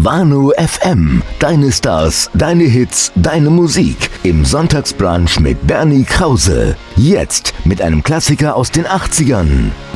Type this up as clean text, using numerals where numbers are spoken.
Wano FM. Deine Stars, deine Hits, deine Musik. Im Sonntagsbrunch mit Bernie Krause. Jetzt mit einem Klassiker aus den 80ern.